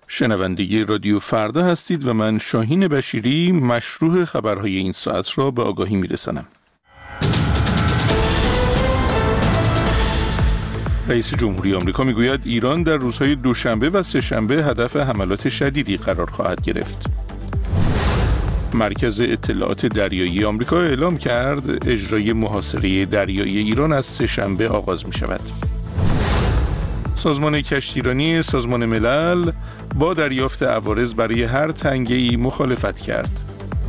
شنونده رادیو فردا هستید و من شاهین بشیری مشروح خبرهای این ساعت را به آگاهی میرسانم. رئیس جمهوری آمریکا میگوید ایران در روزهای دوشنبه و سه‌شنبه هدف حملات شدیدی قرار خواهد گرفت. مرکز اطلاعات دریایی آمریکا اعلام کرد اجرای محاصره دریایی ایران از سه‌شنبه آغاز می شود. سازمان کشتیرانی سازمان ملل با دریافت عوارض برای هر تنگه‌ای مخالفت کرد.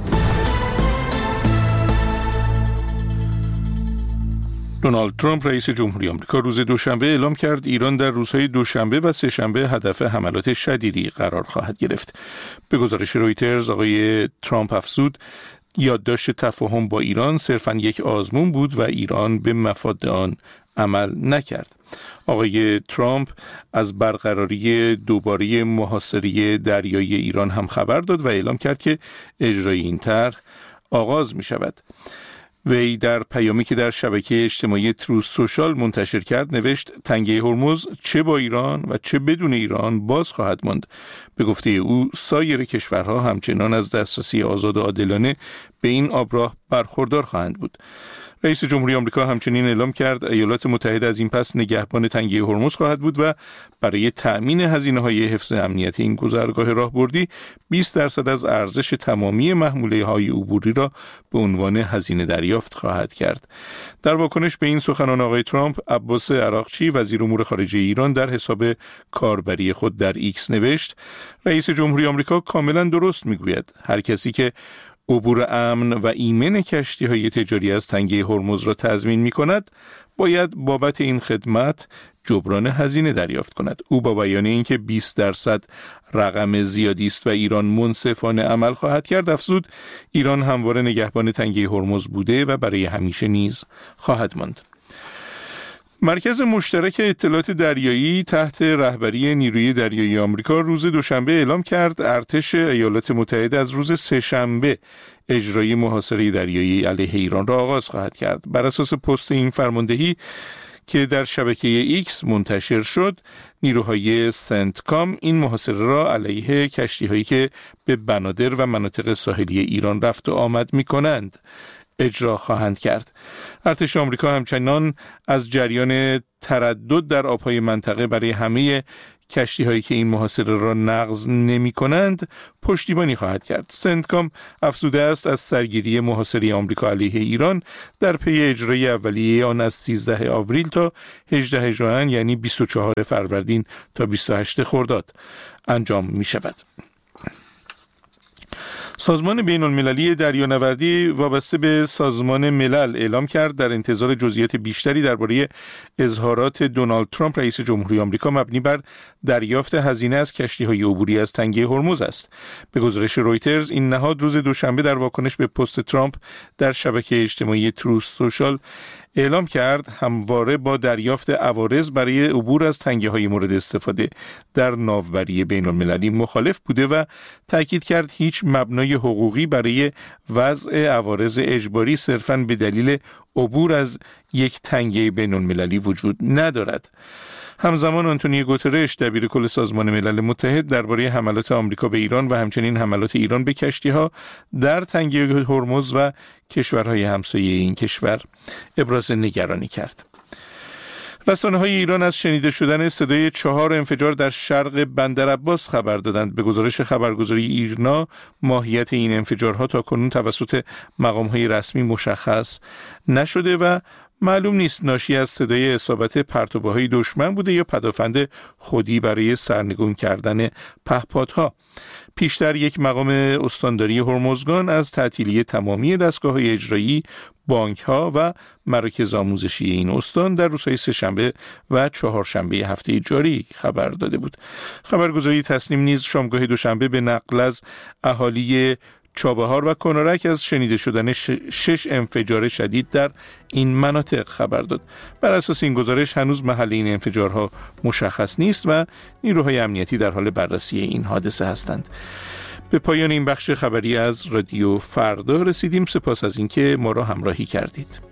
دونالد ترامپ رئیس جمهوری آمریکا روز دوشنبه اعلام کرد ایران در روزهای دوشنبه و سه‌شنبه هدف حملات شدیدی قرار خواهد گرفت. به گزارش رویترز آقای ترامپ افزود یادداشت تفاهم با ایران صرفاً یک آزمون بود و ایران به مفاد آن عمل نکرد. آقای ترامپ از برقراری دوباره محاصره دریایی ایران هم خبر داد و اعلام کرد که اجرای این طرح آغاز می شود. وی در پیامی که در شبکه اجتماعی تروث سوشال منتشر کرد نوشت تنگه هرمز چه با ایران و چه بدون ایران باز خواهد ماند. به گفته او سایر کشورها همچنان از دسترسی آزاد و عادلانه به این آبراه برخوردار خواهند بود. رئیس جمهوری آمریکا همچنین اعلام کرد ایالات متحده از این پس نگهبان تنگه هرمز خواهد بود و برای تأمین هزینه‌های حفظ امنیت این گذرگاه راهبردی 20% از ارزش تمامی محموله‌های عبوری را به عنوان هزینه دریافت خواهد کرد. در واکنش به این سخنان آقای ترامپ، عباس عراقچی وزیر امور خارجه ایران در حساب کاربری خود در ایکس نوشت رئیس جمهوری آمریکا کاملا درست میگوید. هر کسی که عبور امن و ایمن کشتی‌های تجاری از تنگه هرمز را تضمین می‌کند باید بابت این خدمت جبران هزینه دریافت کند. او با بیان اینکه 20% رقم زیادی است و ایران منصفانه عمل خواهد کرد افزود ایران همواره نگهبان تنگه هرمز بوده و برای همیشه نیز خواهد ماند. مرکز مشترک اطلاعات دریایی تحت رهبری نیروی دریایی آمریکا روز دوشنبه اعلام کرد ارتش ایالات متحده از روز سه‌شنبه اجرای محاصره دریایی علیه ایران را آغاز خواهد کرد. بر اساس پست این فرماندهی که در شبکه ایکس منتشر شد، نیروهای سنتکام این محاصره را علیه کشتی‌هایی که به بنادر و مناطق ساحلی ایران رفت و آمد می‌کنند اجرا خواهند کرد. ارتش آمریکا همچنان از جریان تردد در آبهای منطقه برای همه کشتی‌هایی که این محاصره را نقض نمی‌کنند پشتیبانی خواهد کرد. سنتکام افزوده است از سرگیری محاصره آمریکا علیه ایران در پی اجرای اولیه آن از 13 آوریل تا 18 ژوئن یعنی 24 فروردین تا 28 خرداد انجام می‌شود. سازمان بین‌المللی دریانوردی وابسته به سازمان ملل اعلام کرد در انتظار جزئیات بیشتری درباره اظهارات دونالد ترامپ رئیس جمهوری آمریکا مبنی بر دریافت هزینه از کشتی‌های عبوری از تنگه هرمز است. به گزارش رویترز این نهاد روز دوشنبه در واکنش به پست ترامپ در شبکه اجتماعی تروث سوشال اعلام کرد همواره با دریافت عوارض برای عبور از تنگه‌های مورد استفاده در ناوبری بین‌المللی مخالف بوده و تاکید کرد هیچ مبنای حقوقی برای وضع عوارض اجباری صرفاً به دلیل عبور از یک تنگه بین‌المللی وجود ندارد. همزمان آنتونیو گوترش دبیرکل سازمان ملل متحد درباره حملات آمریکا به ایران و همچنین حملات ایران به کشتی‌ها در تنگه هرمز و کشورهای همسایه این کشور ابراز نگرانی کرد. رسانه‌های ایران از شنیده شدن صدای 4 انفجار در شرق بندر عباس خبر دادند. به گزارش خبرگزاری ایرنا ماهیت این انفجارها تاکنون توسط مقام‌های رسمی مشخص نشده و معلوم نیست ناشی از صدای اصابت پرتوبه‌های دشمن بوده یا پدافند خودی برای سرنگون کردن پهپادها. پیشتر یک مقام استانداری هرمزگان از تعطیلی تمامی دستگاه‌های اجرایی، بانک‌ها و مراکز آموزشی این استان در روزهای سه‌شنبه و چهارشنبه هفته جاری خبر داده بود. خبرگزاری تصنیم نیز شامگاه دوشنبه به نقل از اهالی چابهار و کنارک از شنیده شدن 6 انفجار شدید در این مناطق خبر داد. بر اساس این گزارش هنوز محل این انفجارها مشخص نیست و نیروهای امنیتی در حال بررسی این حادثه هستند. به پایان این بخش خبری از رادیو فردا رسیدیم. سپاس از اینکه ما را همراهی کردید.